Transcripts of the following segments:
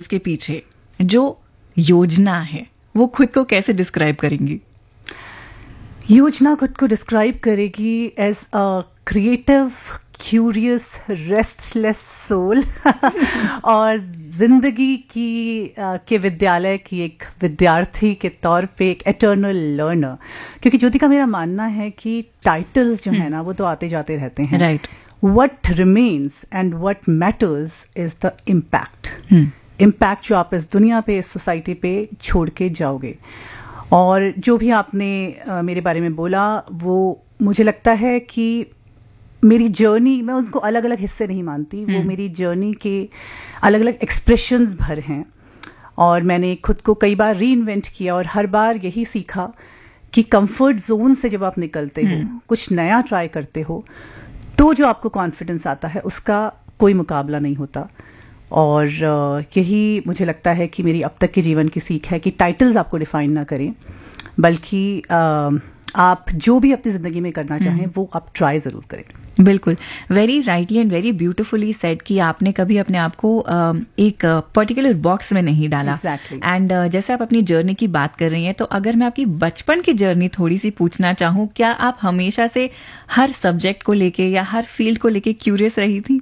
के पीछे जो योजना है वो खुद को कैसे डिस्क्राइब करेंगी? योजना खुद को डिस्क्राइब करेगी as a creative, curious, restless soul और जिंदगी की के विद्यालय की एक विद्यार्थी के तौर पे एक एटर्नल लर्नर। क्योंकि ज्योति का मेरा मानना है कि टाइटल्स जो है ना वो तो आते जाते रहते हैं, right. What remains and what matters is the impact. Impact जो आप इस दुनिया पे, इस सोसाइटी पे छोड़ के जाओगे। और जो भी आपने मेरे बारे में बोला वो मुझे लगता है कि मेरी जर्नी, मैं उनको अलग अलग हिस्से नहीं मानती, वो मेरी जर्नी के अलग अलग एक्सप्रेशंस भर हैं। और मैंने खुद को कई बार री इन्वेंट किया और हर बार यही सीखा कि कंफर्ट जोन से जब आप निकलते हो, कुछ नया ट्राई करते हो, तो जो आपको कॉन्फिडेंस आता है उसका कोई मुकाबला नहीं होता। और यही मुझे लगता है कि मेरी अब तक के जीवन की सीख है कि टाइटल्स आपको डिफाइन ना करें, बल्कि आप जो भी अपनी ज़िंदगी में करना चाहें वो आप ट्राई ज़रूर करें। बिल्कुल, very rightly and very beautifully said कि आपने कभी अपने आप को एक पर्टिकुलर बॉक्स में नहीं डाला। Exactly. एंड जैसे आप अपनी जर्नी की बात कर रही हैं, तो अगर मैं आपकी बचपन की जर्नी थोड़ी सी पूछना चाहूँ, क्या आप हमेशा से हर सब्जेक्ट को लेके या हर फील्ड को लेके क्यूरियस रही थी?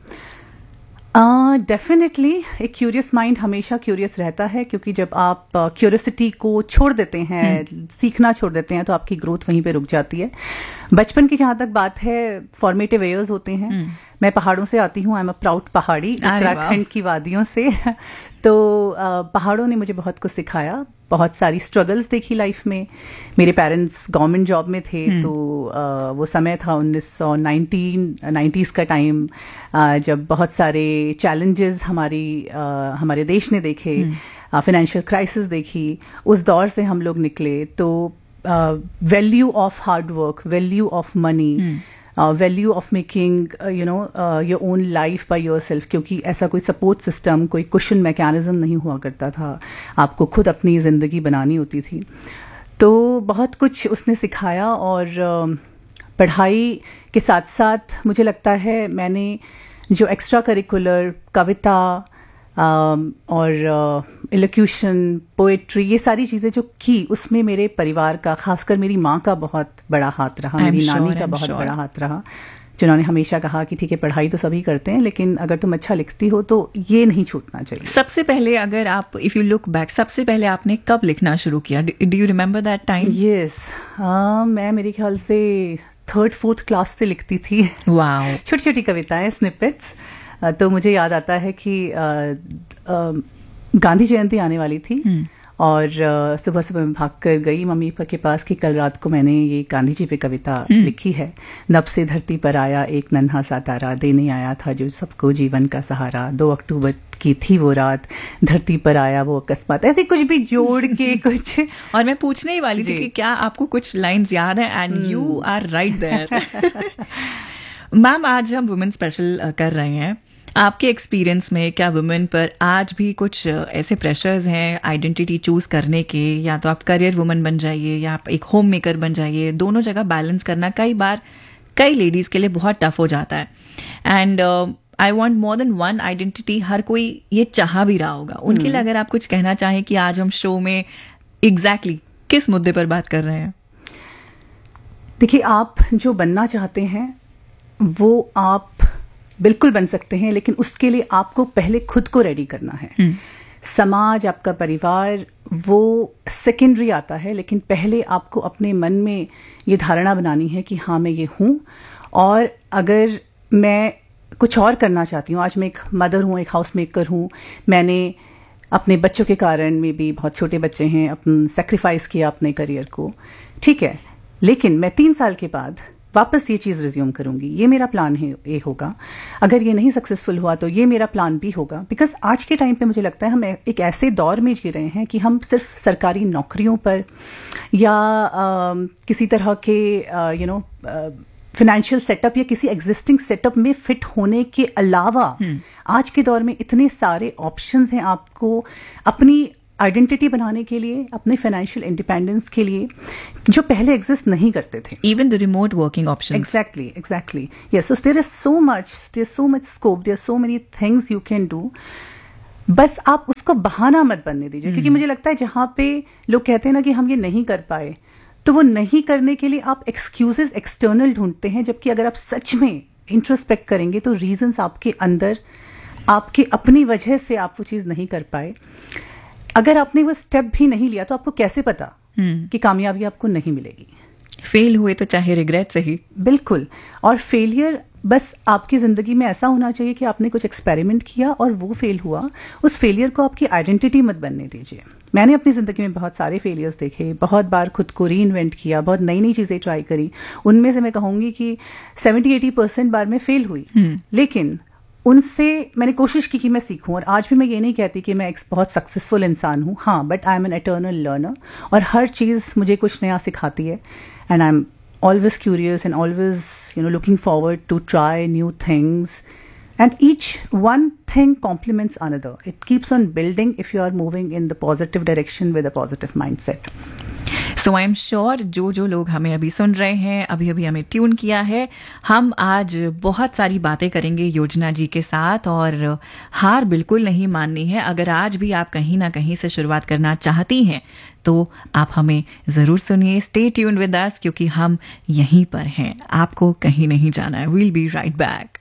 डेफिनेटली एक क्यूरियस माइंड हमेशा क्यूरियस रहता है, क्योंकि जब आप क्यूरियोसिटी को छोड़ देते हैं, सीखना छोड़ देते हैं, तो आपकी ग्रोथ वहीं पे रुक जाती है। बचपन की जहाँ तक बात है, फॉर्मेटिव ईयर्स होते हैं। मैं पहाड़ों से आती हूँ, आई एम अ प्राउड पहाड़ी, उत्तराखंड की वादियों से। तो पहाड़ों ने मुझे बहुत कुछ सिखाया, बहुत सारी स्ट्रगल्स देखी लाइफ में। मेरे पेरेंट्स गवर्नमेंट जॉब में थे, तो वो समय था 1990s का टाइम, जब बहुत सारे चैलेंजेस हमारे देश ने देखे, फाइनेंशियल क्राइसिस देखी। उस दौर से हम लोग निकले, तो value of hard work, value of money, value of making your own life by yourself, क्योंकि ऐसा कोई सपोर्ट सिस्टम, कोई कुशन मैकेनिज्म नहीं हुआ करता था, आपको खुद अपनी ज़िंदगी बनानी होती थी। तो बहुत कुछ उसने सिखाया। और पढ़ाई के साथ साथ मुझे लगता है मैंने जो एक्स्ट्रा करिकुलर, कविता और इलोक्यूशन, पोएट्री, ये सारी चीज़ें जो की, उसमें मेरे परिवार का, खासकर मेरी माँ का बहुत बड़ा हाथ रहा, मेरी नानी का बहुत बड़ा हाथ रहा, जिन्होंने हमेशा कहा कि ठीक है, पढ़ाई तो सभी करते हैं, लेकिन अगर तुम अच्छा लिखती हो तो ये नहीं छूटना चाहिए। सबसे पहले अगर आप, इफ यू लुक बैक, सबसे पहले आपने कब लिखना शुरू किया? Do you remember that time? Yes, मैं मेरे ख्याल से 3rd 4th क्लास से लिखती थी। वाओ। छोटी छोटी कविताएं, स्निपेट्स। तो मुझे याद आता है कि गांधी जयंती आने वाली थी, और सुबह सुबह मैं भाग कर गई मम्मी पापा के पास कि कल रात को मैंने ये गांधी जी पे कविता लिखी है। नभ से धरती पर आया एक नन्हा सा तारा, देने आया था जो सबको जीवन का सहारा, 2 अक्टूबर की थी वो रात, धरती पर आया वो अकस्मात, ऐसे कुछ भी जोड़ के कुछ। और मैं पूछने ही वाली थी कि क्या आपको कुछ लाइन्स याद है, and you are right there. Ma'am, आज हम वुमेन स्पेशल कर रहे हैं। आपके एक्सपीरियंस में क्या वुमेन पर आज भी कुछ ऐसे प्रेशर्स हैं आइडेंटिटी चूज करने के, या तो आप करियर वुमेन बन जाइए या आप एक होम मेकर बन जाइए, दोनों जगह बैलेंस करना कई बार कई लेडीज के लिए बहुत टफ हो जाता है। And I want more than one identity, हर कोई ये चाह भी रहा होगा। उनके लिए अगर आप कुछ कहना चाहें कि आज हम शो में एग्जैक्टली किस मुद्दे पर बात कर रहे हैं? देखिए, आप जो बनना चाहते हैं वो आप बिल्कुल बन सकते हैं, लेकिन उसके लिए आपको पहले खुद को रेडी करना है। समाज, आपका परिवार, वो सेकेंडरी आता है, लेकिन पहले आपको अपने मन में ये धारणा बनानी है कि हाँ, मैं ये हूँ, और अगर मैं कुछ और करना चाहती हूँ, आज मैं एक मदर हूँ, एक हाउस मेकर हूँ, मैंने अपने बच्चों के कारण में भी, बहुत छोटे बच्चे हैं, अपन सेक्रीफाइस किया अपने करियर को, ठीक है, लेकिन मैं 3 साल के बाद वापस ये चीज़ रिज्यूम करूंगी, ये मेरा प्लान है, ये होगा। अगर ये नहीं सक्सेसफुल हुआ तो ये मेरा प्लान भी होगा। बिकॉज आज के टाइम पे मुझे लगता है हम एक ऐसे दौर में जी रहे हैं कि हम सिर्फ सरकारी नौकरियों पर या किसी तरह के फाइनेंशियल सेटअप या किसी एग्जिस्टिंग सेटअप में फिट होने के अलावा आज के दौर में इतने सारे ऑप्शंस हैं आपको अपनी आइडेंटिटी बनाने के लिए, अपने फाइनेंशियल इंडिपेंडेंस के लिए, जो पहले एग्जिस्ट नहीं करते थे। Even the remote working option. Exactly. Yes, so there is so much scope, there are so many things you can do. बस आप उसको बहाना मत बनने दीजिए, क्योंकि मुझे लगता है जहाँ पे लोग कहते हैं ना कि हम ये नहीं कर पाए, तो वो नहीं करने के लिए आप एक्सक्यूजेस एक्सटर्नल ढूंढते हैं, जबकि अगर आप सच में इंट्रोस्पेक्ट करेंगे तो रीजंस आपके अंदर, आपकी अपनी वजह से आप वो चीज़ नहीं कर पाए। अगर आपने वो स्टेप भी नहीं लिया तो आपको कैसे पता कि कामयाबी आपको नहीं मिलेगी। फेल हुए तो चाहे रिग्रेट सही। बिल्कुल। और फेलियर बस आपकी ज़िंदगी में ऐसा होना चाहिए कि आपने कुछ एक्सपेरिमेंट किया और वो फेल हुआ, उस फेलियर को आपकी आइडेंटिटी मत बनने दीजिए। मैंने अपनी ज़िंदगी में बहुत सारे फेलियर्स देखे, बहुत बार खुद को री इन्वेंट किया, बहुत नई नई चीज़ें ट्राई करी। उनमें से मैं कहूँगी कि 70-80% बार मैं फेल हुई, लेकिन उनसे मैंने कोशिश की कि मैं सीखूं। और आज भी मैं ये नहीं कहती कि मैं एक बहुत सक्सेसफुल इंसान हूँ, हाँ, but I am N eternal learner, और हर चीज़ मुझे कुछ नया सिखाती है। And I am always curious and always, looking forward to try new things. And each one thing complements another. It keeps on building if you are moving in the positive direction with a positive mindset. So I am sure जो लोग हमें अभी सुन रहे हैं, अभी अभी हमें tune किया है, हम आज बहुत सारी बातें करेंगे योजना जी के साथ, और हार बिल्कुल नहीं माननी है। अगर आज भी आप कहीं ना कहीं से शुरुआत करना चाहती हैं तो आप हमें जरूर सुनिए। स्टे ट्यून्ड विद अस, क्योंकि हम यहीं पर हैं, आपको कहीं नहीं जाना है। We'll B right back.